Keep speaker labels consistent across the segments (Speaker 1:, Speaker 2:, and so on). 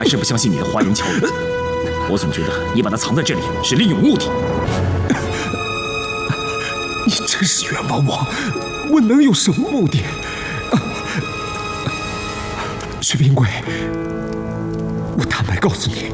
Speaker 1: 还是不相信你的花言巧语。我总觉得你把它藏在这里是另有目的。
Speaker 2: 你真是冤枉我！我能有什么目的？薛平贵，我坦白告诉你，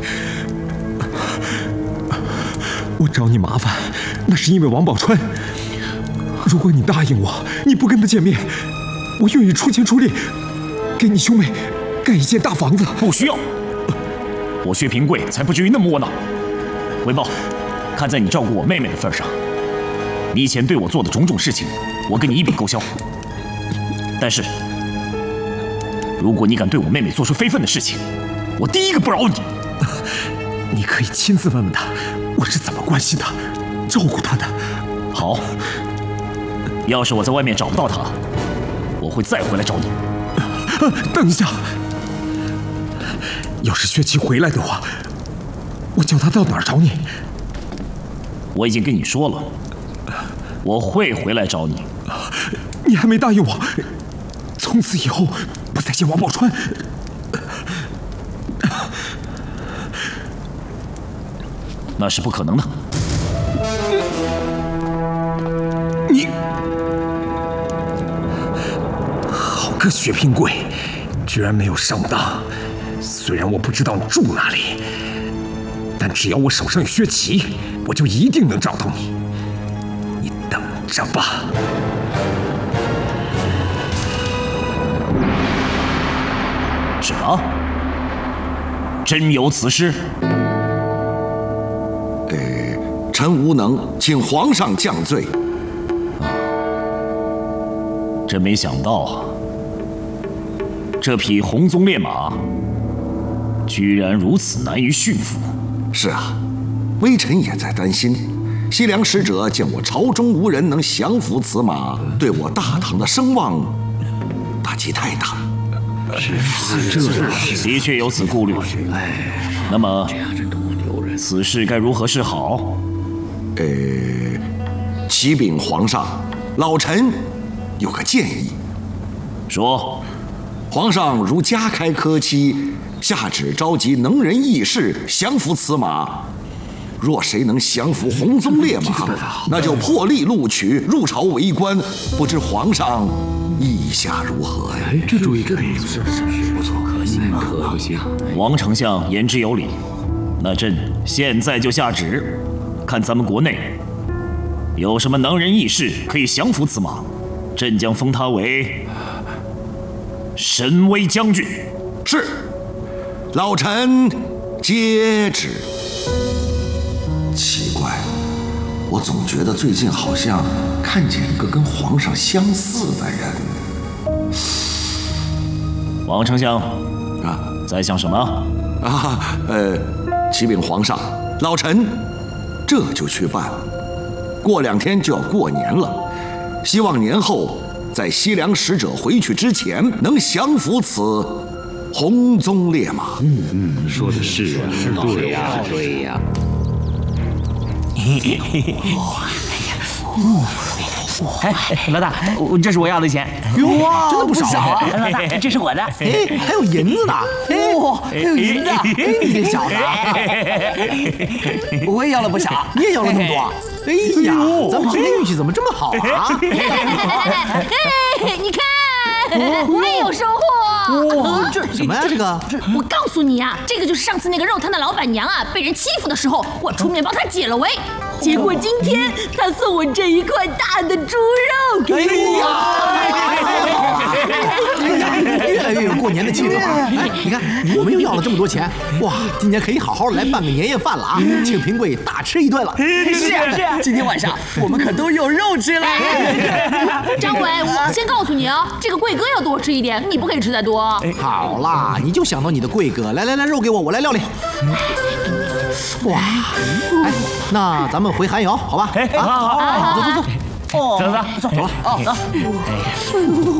Speaker 2: 我找你麻烦，那是因为王宝钏。如果你答应我，你不跟他见面，我愿意出钱出力，给你兄妹盖一间大房子。
Speaker 1: 不需要，我薛平贵才不至于那么窝囊。韦豹，看在你照顾我妹妹的份上，你以前对我做的种种事情，我跟你一笔勾销。但是，如果你敢对我妹妹做出非分的事情，我第一个不饶你。
Speaker 2: 你可以亲自问问他，我是怎么关心他、照顾他的。
Speaker 1: 好，要是我在外面找不到他，我会再回来找你。
Speaker 2: 等一下，要是薛琪回来的话，我叫他到哪儿找你？
Speaker 1: 我已经跟你说了，我会回来找你。
Speaker 2: 你还没答应我，从此以后不再见王宝钏。
Speaker 1: 那是不可能的。
Speaker 2: 你好个薛平贵，居然没有上当。虽然我不知道你住哪里，但只要我手上有薛琪，我就一定能找到你。你等着吧。
Speaker 1: 什么？真有此事？
Speaker 3: 臣无能，请皇上降罪。
Speaker 1: 真没想到啊，这匹红鬃烈马居然如此难于驯服。
Speaker 3: 是啊，微臣也在担心。西凉使者见我朝中无人能降服此马，对我大唐的声望打击太大。
Speaker 1: 的确有此顾虑。那么，此事该如何是好？
Speaker 3: 启禀皇上，老臣有个建议。
Speaker 1: 说。
Speaker 3: 皇上如加开科期，下旨召集能人异士降服此马。若谁能降服红鬃烈马，那就破例录取入朝为官。不知皇上意下如何呀？
Speaker 2: 这主意可以，
Speaker 4: 不错，可行。
Speaker 1: 王丞相言之有理，那朕现在就下旨，看咱们国内有什么能人异士可以降服此马，朕将封他为神威将军。
Speaker 3: 是，老臣接旨。奇怪，我总觉得最近好像看见一个跟皇上相似的人。
Speaker 1: 王丞相
Speaker 3: 啊，
Speaker 1: 在想什么？
Speaker 3: 启禀皇上，老臣这就去办。过2天就要过年了，希望年后在西凉使者回去之前，能降服此红鬃烈马。
Speaker 4: 说的是啊，对呀，对呀。
Speaker 5: 哎，老大，这是我要的钱。
Speaker 6: 哇，真的不少啊！
Speaker 5: 老大，这是我的。
Speaker 6: 哎，还有银子呢！哇，还有银子！哎，你这小子，
Speaker 5: 我也要了不少。
Speaker 6: 你也要了那么多？哎呀，咱们今天运气怎么这么好啊？
Speaker 7: 你看，我也有收获。
Speaker 6: 哇，这什么呀？这个，
Speaker 7: 我告诉你啊，这个就是上次那个肉摊的老板娘啊，被人欺负的时候，我出面帮她解了围。结果今天她送我这一块大的猪肉给我。
Speaker 6: 越来越有过年的气氛了。哎，你看，我们又要了这么多钱，哇，今年可以好好来办个年夜饭了啊，请平贵大吃一顿了。
Speaker 5: 是啊，今天晚上我们可都有肉吃了。
Speaker 7: 张伟，我先告诉你啊，这个贵哥要多吃一点，你不可以吃太多。
Speaker 6: 好啦，你就想到你的贵哥，来，肉给我，我来料理。哇，哎，那咱们回寒窑，好吧？
Speaker 5: 好，
Speaker 6: 走。
Speaker 5: 走了，走。